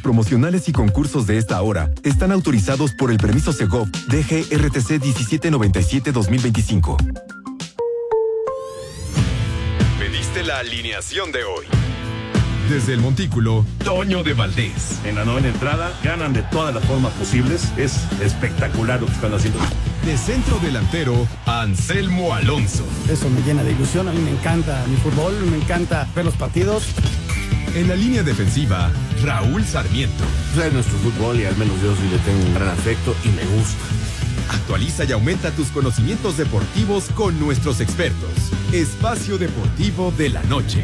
promocionales y concursos de esta hora están autorizados por el permiso Segov DGRTC 1797-2025. Pediste la alineación de hoy. Desde el Montículo, Toño de Valdés. En la novena entrada, ganan de todas las formas posibles. Es espectacular lo que están haciendo. De centro delantero, Anselmo Alonso. Eso me llena de ilusión. A mí me encanta mi fútbol, me encanta ver los partidos. En la línea defensiva, Raúl Sarmiento. Es nuestro fútbol y al menos yo sí le tengo un gran afecto y me gusta. Actualiza y aumenta tus conocimientos deportivos con nuestros expertos. Espacio Deportivo de la Noche.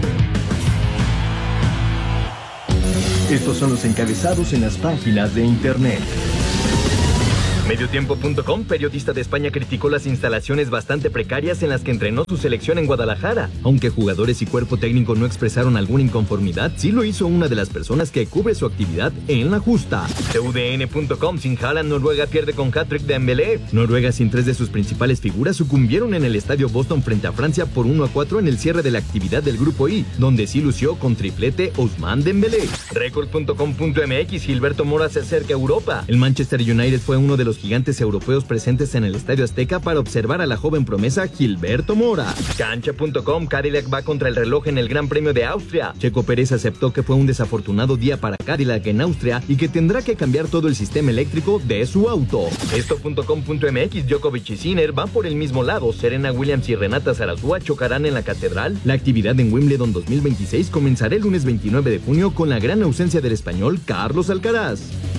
Estos son los encabezados en las páginas de internet. Mediotiempo.com, periodista de España, criticó las instalaciones bastante precarias en las que entrenó su selección en Guadalajara. Aunque jugadores y cuerpo técnico no expresaron alguna inconformidad, sí lo hizo una de las personas que cubre su actividad en la justa. TUDN.com, sin Haaland, Noruega pierde con hat-trick de Dembélé. Noruega, sin tres de sus principales figuras, sucumbieron en el estadio Boston frente a Francia por 1-4 en el cierre de la actividad del Grupo I, donde sí lució con triplete Ousmane Dembélé. Record.com.mx, Gilberto Mora se acerca a Europa. El Manchester United fue uno de los gigantes europeos presentes en el Estadio Azteca para observar a la joven promesa Gilberto Mora. Cancha.com, Cadillac va contra el reloj en el Gran Premio de Austria. Checo Pérez aceptó que fue un desafortunado día para Cadillac en Austria y que tendrá que cambiar todo el sistema eléctrico de su auto. Esto.com.mx, Djokovic y Sinner van por el mismo lado. Serena Williams y Renata Zarazúa chocarán en la Catedral. La actividad en Wimbledon 2026 comenzará el lunes 29 de junio con la gran ausencia del español Carlos Alcaraz.